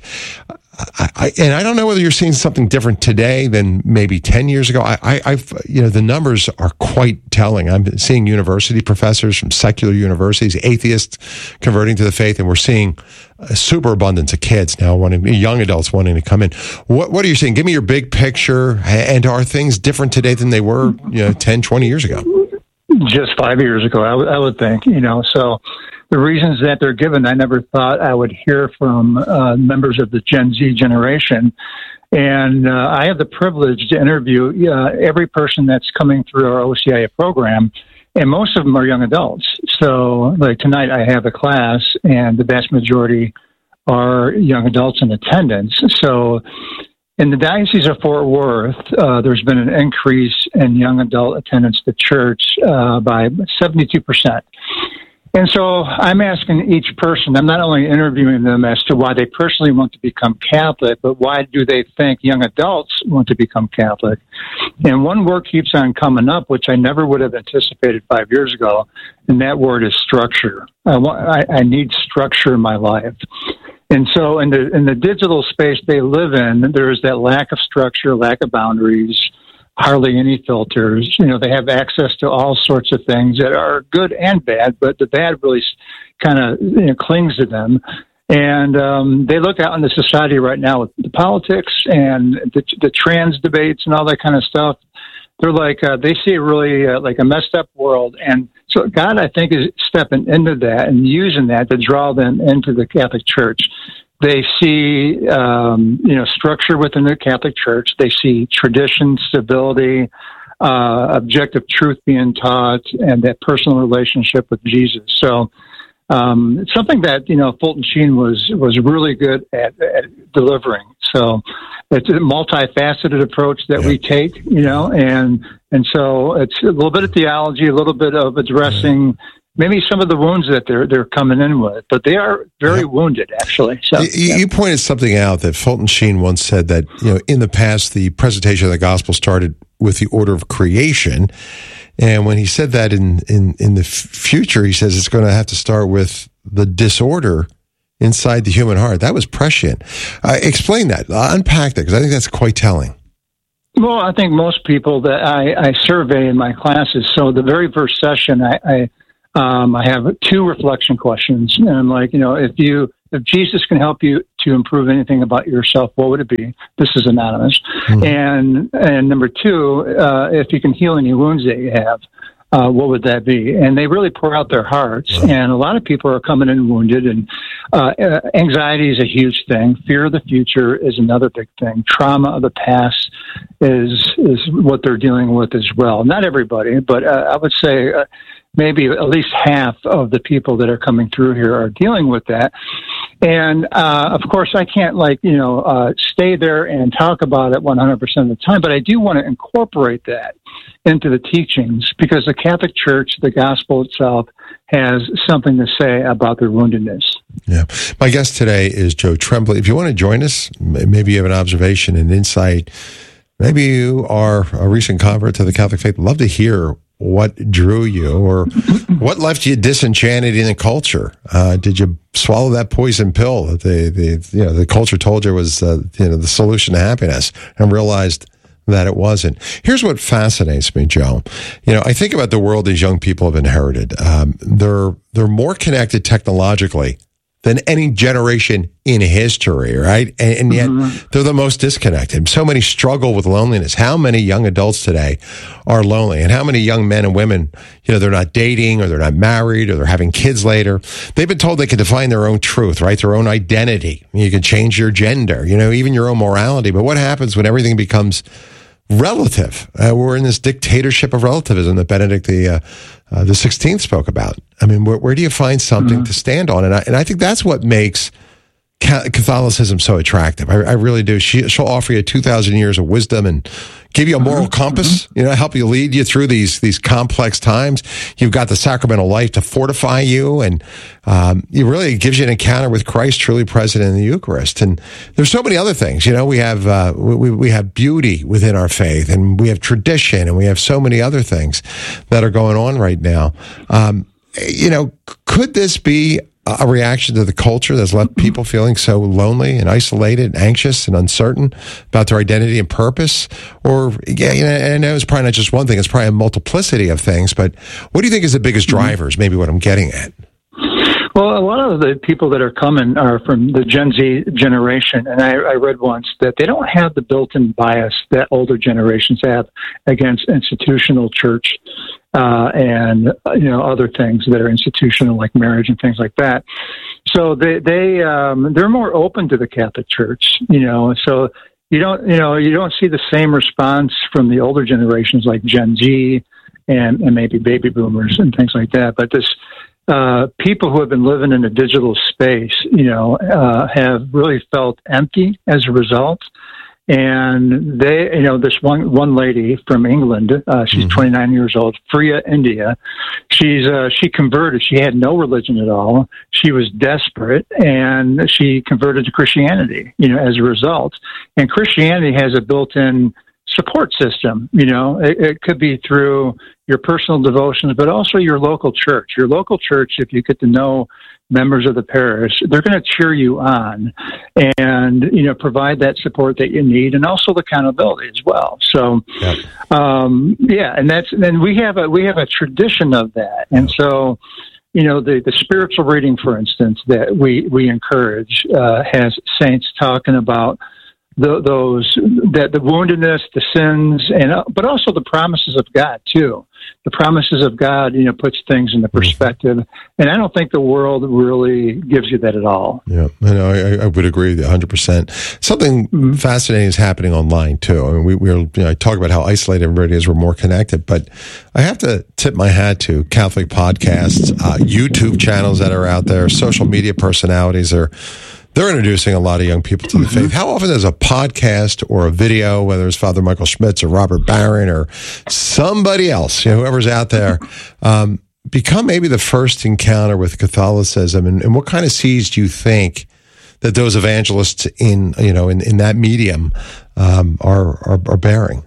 I, I, and I don't know whether you're seeing something different today than maybe ten years ago. I, I, I've, you know, the numbers are quite telling. I'm seeing university professors from secular universities, atheists converting to the faith, and we're seeing a superabundance of kids now wanting, young adults wanting to come in. What, what are you seeing? Give me your big picture. And are things different today than they were, you know, ten, twenty years ago? Just five years ago, I, w- I would think, you know, so the reasons that they're given, I never thought I would hear from uh, members of the Gen Z generation. And uh, I have the privilege to interview uh, every person that's coming through our O C I A program, and most of them are young adults. So, like tonight, I have a class, and the vast majority are young adults in attendance. So, in the Diocese of Fort Worth, uh, there's been an increase in young adult attendance to church uh, by seventy-two percent. And so I'm asking each person, I'm not only interviewing them as to why they personally want to become Catholic, but why do they think young adults want to become Catholic? And one word keeps on coming up, which I never would have anticipated five years ago, and that word is structure. I, want, I, I need structure in my life. And so in the in the digital space they live in, there's that lack of structure, lack of boundaries, hardly any filters. You know, they have access to all sorts of things that are good and bad, but the bad really kind of you know, clings to them. And um, they look out in the society right now with the politics and the, the trans debates and all that kind of stuff. They're like, uh, they see it really uh, like a messed up world. And so God, I think, is stepping into that and using that to draw them into the Catholic Church. They see, um, you know, structure within the Catholic Church. They see tradition, stability, uh, objective truth being taught, and that personal relationship with Jesus. So um, it's something that, you know, Fulton Sheen was was really good at, at delivering. So it's a multifaceted approach that we take, you know, and and so it's a little bit of theology, a little bit of addressing maybe some of the wounds that they're they're coming in with, but they are very yeah. wounded, actually. So you, yeah. you pointed something out that Fulton Sheen once said that, you know, in the past, the presentation of the gospel started with the order of creation. And when he said that in, in, in the f- future, he says it's going to have to start with the disorder inside the human heart. That was prescient. Uh, explain that. Uh, unpack that, because I think that's quite telling. Well, I think most people that I, I survey in my classes, so the very first session, I, I um, I have two reflection questions. And I'm like, you know, if you if Jesus can help you to improve anything about yourself, what would it be? This is anonymous. Mm-hmm. And and number two, uh, if you can heal any wounds that you have, uh, what would that be? And they really pour out their hearts. Mm-hmm. And a lot of people are coming in wounded. And uh, anxiety is a huge thing. Fear of the future is another big thing. Trauma of the past is is what they're dealing with as well. Not everybody, but uh, I would say uh, maybe at least half of the people that are coming through here are dealing with that. And, uh, of course, I can't, like, you know, uh, stay there and talk about it one hundred percent of the time, but I do want to incorporate that into the teachings because the Catholic Church, the gospel itself, has something to say about their woundedness. Yeah. My guest today is Joe Tremblay. If you want to join us, maybe you have an observation, an insight, maybe you are a recent convert to the Catholic faith, love to hear what drew you or what left you disenchanted in the culture. Uh, did you swallow that poison pill that the, the, you know, the culture told you was uh, you know, the solution to happiness and realized that it wasn't? Here's what fascinates me, Joe. You know, I think about the world these young people have inherited. Um, they're, they're more connected technologically than any generation in history, right? And, and yet mm-hmm. they're the most disconnected. So many struggle with loneliness. How many young adults today are lonely? And how many young men and women, you know, they're not dating or they're not married or they're having kids later. They've been told they can define their own truth, right? Their own identity. You can change your gender, you know, even your own morality. But what happens when everything becomes relative? Uh, we're in this dictatorship of relativism that Benedict the uh, uh, the sixteenth spoke about. I mean, where, where do you find something mm-hmm. to stand on? And I, and I think that's what makes Catholicism so attractive. I, I really do. She, she'll offer you two thousand years of wisdom and give you a moral mm-hmm. compass, you know, help you lead you through these these complex times. You've got the sacramental life to fortify you, and um, it really gives you an encounter with Christ truly present in the Eucharist. And there's so many other things. You know, we have uh, we, we have beauty within our faith, and we have tradition, and we have so many other things that are going on right now. Um, you know, could this be a reaction to the culture that's left people feeling so lonely and isolated and anxious and uncertain about their identity and purpose? Or, yeah, you know, and it's probably not just one thing, it's probably a multiplicity of things, but what do you think is the biggest drivers, maybe what I'm getting at? Well, a lot of the people that are coming are from the Gen Z generation, and I, I read once that they don't have the built-in bias that older generations have against institutional church uh, and you know other things that are institutional, like marriage and things like that. So they they um, they're more open to the Catholic Church, you know. So you don't you know you don't see the same response from the older generations like Gen Z and, and maybe baby boomers and things like that. But this. Uh, people who have been living in a digital space, you know, uh, have really felt empty as a result. And they, you know, this one, one lady from England, uh, she's mm-hmm. twenty-nine years old, Freya India. She's, uh, she converted. She had no religion at all. She was desperate and she converted to Christianity, you know, as a result. And Christianity has a built-in support system. You know, it, it could be through your personal devotions, but also your local church. Your local church, if you get to know members of the parish, they're going to cheer you on and, you know, provide that support that you need and also the accountability as well. So, yep. um, yeah, and that's, and we have a, we have a tradition of that. And so, you know, the, the spiritual reading, for instance, that we, we encourage, uh, has saints talking about The, those that the woundedness, the sins, and uh, but also the promises of God too. The promises of God, you know, puts things into perspective, and I don't think the world really gives you that at all. Yeah, I know. I, I would agree with you one hundred percent. Something mm-hmm. fascinating is happening online too. I mean, we we're you know, I talk about how isolated everybody is. We're more connected, but I have to tip my hat to Catholic podcasts, uh, YouTube channels that are out there, social media personalities are. They're introducing a lot of young people to the mm-hmm. faith. How often does a podcast or a video, whether it's Father Michael Schmitz or Robert Barron or somebody else, you know, whoever's out there, um, become maybe the first encounter with Catholicism, and, and what kind of seeds do you think that those evangelists in you know in, in that medium um, are, are are bearing?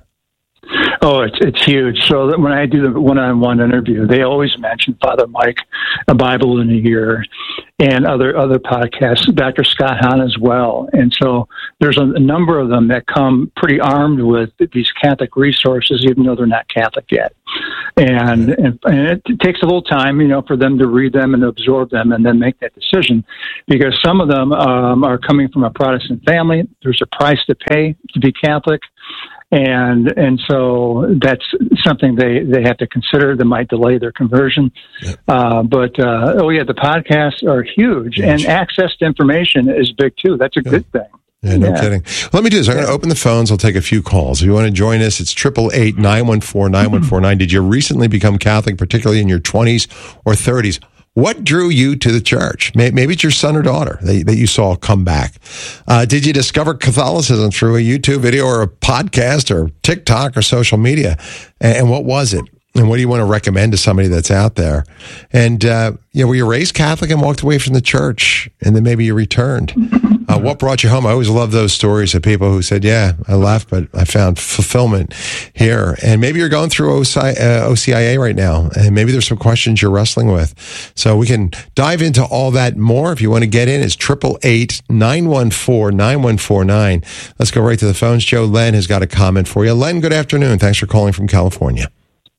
Oh, it's it's huge. So that when I do the one-on-one interview, they always mention Father Mike, A Bible in a Year, and other other podcasts, Doctor Scott Hahn as well. And so there's a, a number of them that come pretty armed with these Catholic resources, even though they're not Catholic yet. And, and, and it takes a little time, you know, for them to read them and absorb them and then make that decision, because some of them um, are coming from a Protestant family. There's a price to pay to be Catholic. And and so that's something they, they have to consider that might delay their conversion. Yep. Uh, but, uh, oh, yeah, the podcasts are huge, huge, and access to information is big, too. That's a yeah. good thing. Yeah, no yeah. kidding. Let me do this. I'm going to open the phones. I'll take a few calls. If you want to join us, it's eight eight eight, nine one four, nine one four nine. Did you recently become Catholic, particularly in your twenties or thirties? What drew you to the church? Maybe it's your son or daughter that, that you saw come back. Uh, did you discover Catholicism through a YouTube video or a podcast or TikTok or social media? And, and what was it? And what do you want to recommend to somebody that's out there? And, uh, you know, were you raised Catholic and walked away from the church, and then maybe you returned? Uh, what brought you home? I always love those stories of people who said, yeah, I left, but I found fulfillment here. And maybe you're going through O C I A right now, and maybe there's some questions you're wrestling with. So we can dive into all that more. If you want to get in, it's eight eight eight, nine one four, nine one four nine. Let's go right to the phones. Joe Len has got a comment for you. Len, good afternoon. Thanks for calling from California.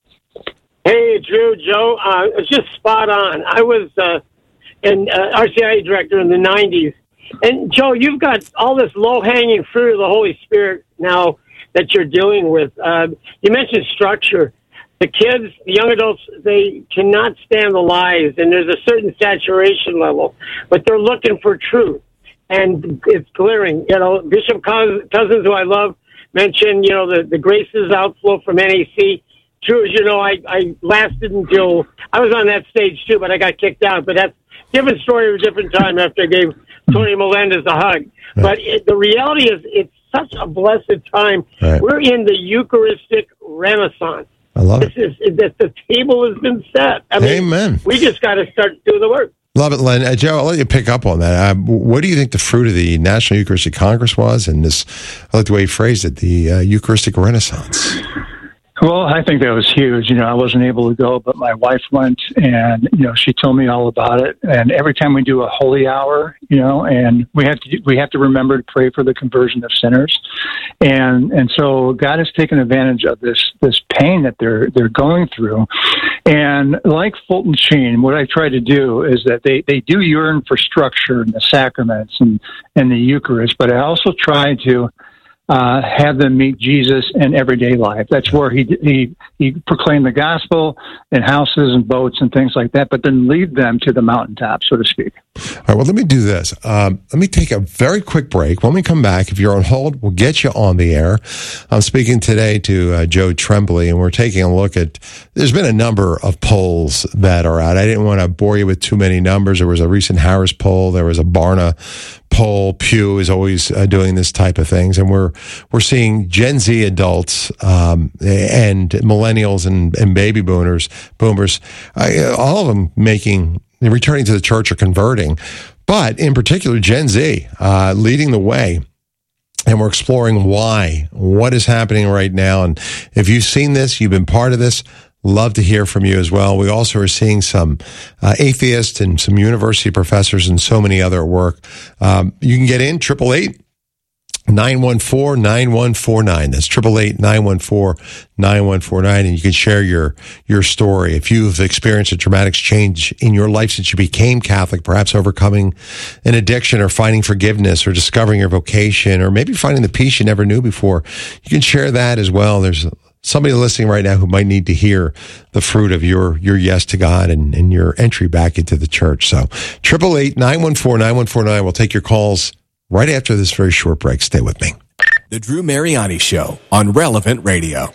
Hey, Drew, Joe, uh, it's just spot on. I was uh, an uh, R C I A director in the nineties. And, Joe, you've got all this low-hanging fruit of the Holy Spirit now that you're dealing with. Uh, you mentioned structure. The kids, the young adults, they cannot stand the lies, and there's a certain saturation level, but they're looking for truth. And it's glaring. You know, Bishop Cousins, who I love, mentioned, you know, the, the graces outflow from N A C. True as you know, I, I lasted until I was on that stage too, but I got kicked out. But that's a different story of a different time after I gave Tony Melendez a hug. Right. But it, the reality is, it's such a blessed time. Right. We're in the Eucharistic Renaissance. I love this it. Is that the table has been set. I mean, Amen. We just got to start doing the work. Love it, Len. Uh, Joe, I'll let you pick up on that. Uh, what do you think the fruit of the National Eucharistic Congress was? And this, I like the way you phrased it, the uh, Eucharistic Renaissance. Well, I think that was huge. You know, I wasn't able to go, but my wife went, and, you know, she told me all about it. And every time we do a holy hour, you know, and we have to, we have to remember to pray for the conversion of sinners. And, and so God has taken advantage of this, this pain that they're, they're going through. And like Fulton Sheen, what I try to do is that they, they do yearn for structure in the sacraments and, and the Eucharist, but I also try to, Uh, have them meet Jesus in everyday life. That's where he he he proclaimed the gospel in houses and boats and things like that, but then lead them to the mountaintop, so to speak. All right, well, let me do this. Um, let me take a very quick break. When we come back, if you're on hold, we'll get you on the air. I'm speaking today to uh, Joe Tremblay, and we're taking a look at, there's been a number of polls that are out. I didn't want to bore you with too many numbers. There was a recent Harris poll. There was a Barna poll. Pew is always uh, doing this type of things, and we're we're seeing Gen Z adults um, and millennials and, and baby boomers, boomers, uh, all of them making returning to the church or converting, but in particular Gen Z uh, leading the way. And we're exploring why, what is happening right now, and if you've seen this, you've been part of this. Love to hear from you as well. We also are seeing some uh, atheists and some university professors and so many other at work. Um, you can get in, eight eight eight, nine one four, nine one four nine. That's eight eight eight, nine one four, nine one four nine. And you can share your, your story. If you've experienced a dramatic change in your life since you became Catholic, perhaps overcoming an addiction or finding forgiveness or discovering your vocation or maybe finding the peace you never knew before, you can share that as well. There's somebody listening right now who might need to hear the fruit of your, your yes to God and, and your entry back into the church. So eight eight eight, nine one four, nine one four nine. We'll take your calls right after this very short break. Stay with me. The Drew Mariani Show on Relevant Radio.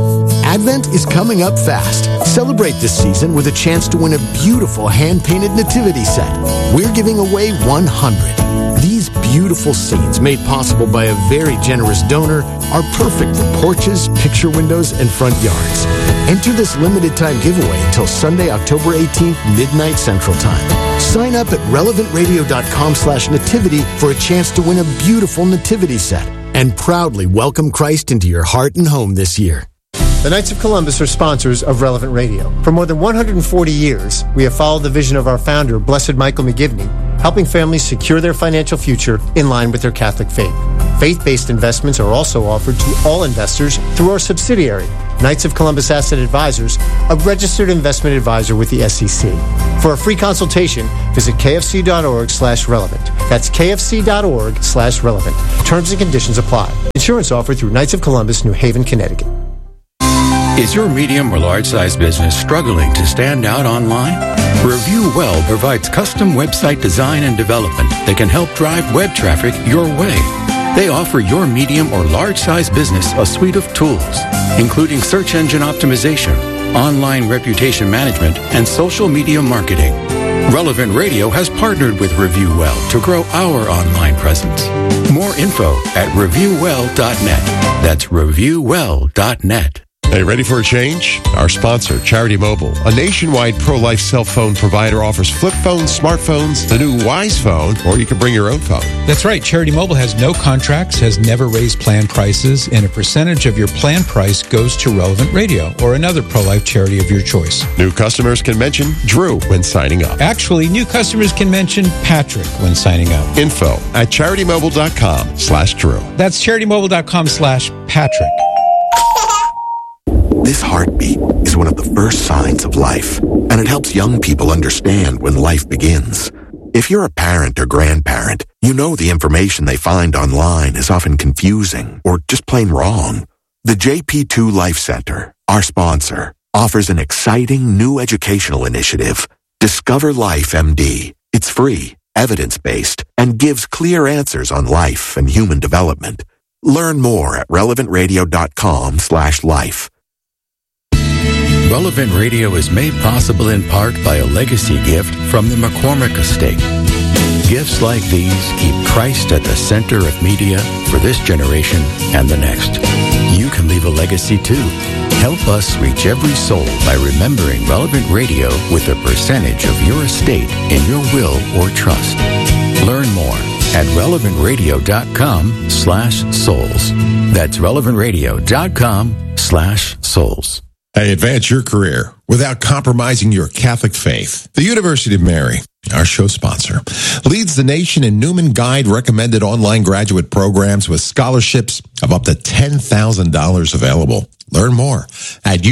Advent is coming up fast. Celebrate this season with a chance to win a beautiful hand-painted nativity set. We're giving away one hundred. These beautiful scenes, made possible by a very generous donor, are perfect for porches, picture windows, and front yards. Enter this limited time giveaway until Sunday, October eighteenth, midnight Central Time. Sign up at relevantradio.com slash nativity for a chance to win a beautiful nativity set and proudly welcome Christ into your heart and home this year. The Knights of Columbus are sponsors of Relevant Radio. For more than one hundred forty years, we have followed the vision of our founder, Blessed Michael McGivney, helping families secure their financial future in line with their Catholic faith. Faith-based investments are also offered to all investors through our subsidiary, Knights of Columbus Asset Advisors, a registered investment advisor with the S E C. For a free consultation, visit kfc.org slash relevant. That's kfc.org slash relevant. Terms and conditions apply. Insurance offered through Knights of Columbus, New Haven, Connecticut. Is your medium or large-size business struggling to stand out online? Review Well provides custom website design and development that can help drive web traffic your way. They offer your medium or large-size business a suite of tools, including search engine optimization, online reputation management, and social media marketing. Relevant Radio has partnered with Review Well to grow our online presence. More info at review well dot net. That's review well dot net. Hey, ready for a change? Our sponsor, Charity Mobile, a nationwide pro-life cell phone provider, offers flip phones, smartphones, the new Wise Phone, or you can bring your own phone. That's right. Charity Mobile has no contracts, has never raised plan prices, and a percentage of your plan price goes to Relevant Radio or another pro-life charity of your choice. New customers can mention Drew when signing up. Actually, new customers can mention Patrick when signing up. Info at charitymobile.com slash Drew. That's charitymobile.com slash Patrick. This heartbeat is one of the first signs of life, and it helps young people understand when life begins. If you're a parent or grandparent, you know the information they find online is often confusing or just plain wrong. The J P two Life Center, our sponsor, offers an exciting new educational initiative, Discover Life M D. It's free, evidence-based, and gives clear answers on life and human development. Learn more at relevantradio.com slash life. Relevant Radio is made possible in part by a legacy gift from the McCormick Estate. Gifts like these keep Christ at the center of media for this generation and the next. You can leave a legacy too. Help us reach every soul by remembering Relevant Radio with a percentage of your estate in your will or trust. Learn more at relevantradio.com slash souls. That's relevantradio.com slash souls. Hey, advance your career without compromising your Catholic faith. The University of Mary, our show sponsor, leads the nation in Newman Guide recommended online graduate programs with scholarships of up to ten thousand dollars available. Learn more at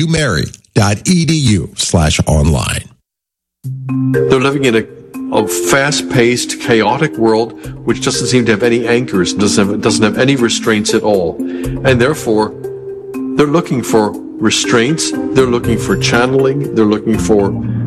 umary.edu slash online. They're living in a, a fast-paced, chaotic world which doesn't seem to have any anchors, doesn't have, doesn't have any restraints at all. And therefore, they're looking for restraints, they're looking for channeling, they're looking for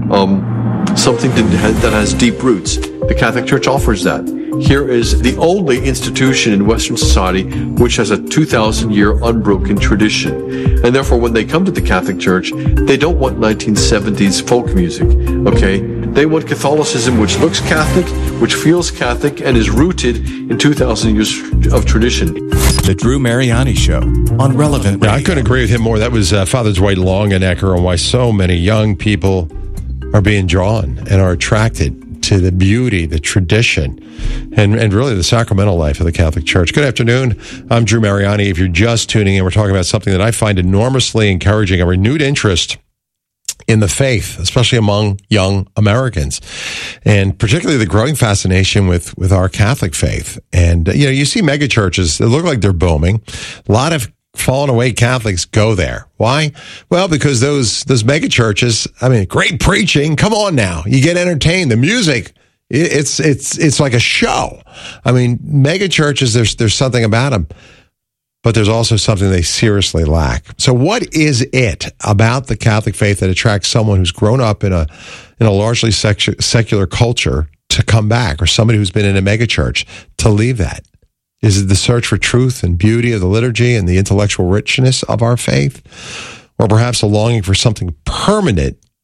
um, something that, that has deep roots. The Catholic Church offers that. Here is the only institution in Western society which has a two thousand year unbroken tradition. And therefore, when they come to the Catholic Church, they don't want nineteen seventies folk music, okay? They want Catholicism which looks Catholic, which feels Catholic, and is rooted in two thousand years of tradition. The Drew Mariani Show on Relevant Radio. Yeah, I couldn't agree with him more. That was uh, Father Dwight Longenecker on why so many young people are being drawn and are attracted to the beauty, the tradition, and, and really the sacramental life of the Catholic Church. Good afternoon. I'm Drew Mariani. If you're just tuning in, we're talking about something that I find enormously encouraging, a renewed interest in the faith, especially among young Americans, and particularly the growing fascination with, with our Catholic faith. And, uh, you know, you see mega churches that look like they're booming. A lot of fallen away Catholics go there. Why? Well, because those, those mega churches, I mean, great preaching. Come on now. You get entertained. The music, it, it's, it's, it's like a show. I mean, mega churches, there's, there's something about them. But there's also something they seriously lack. So what is it about the Catholic faith that attracts someone who's grown up in a in a largely sec- secular culture to come back, or somebody who's been in a megachurch to leave that? Is it the search for truth and beauty of the liturgy and the intellectual richness of our faith? Or perhaps a longing for something permanent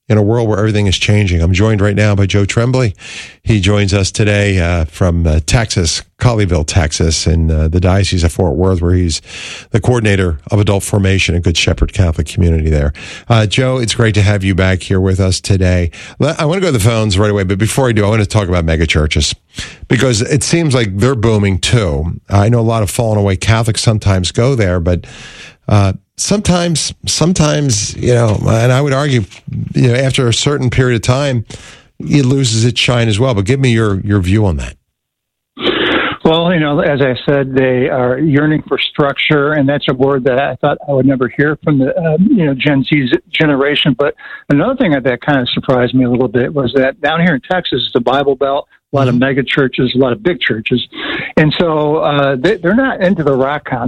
in a world where everything is changing. I'm joined right now by Joe Tremblay. He joins us today uh, from uh, Texas, Colleyville, Texas, in uh, the Diocese of Fort Worth, where he's the coordinator of adult formation at Good Shepherd Catholic Community there. Uh, Joe, it's great to have you back here with us today. I want to go to the phones right away, but before I do, I want to talk about megachurches, because it seems like they're booming too. I know a lot of fallen away Catholics sometimes go there, but uh, sometimes, sometimes, you know, and I would argue, you know, after a certain period of time, it loses its shine as well. But give me your, your view on that. Well, you know, as I said, they are yearning for structure, and that's a word that I thought I would never hear from the, uh, you know, Gen Z generation. But another thing that kind of surprised me a little bit was that down here in Texas, it's the Bible Belt, a lot of mega churches, a lot of big churches. And so uh, they, they're not into the rock concert.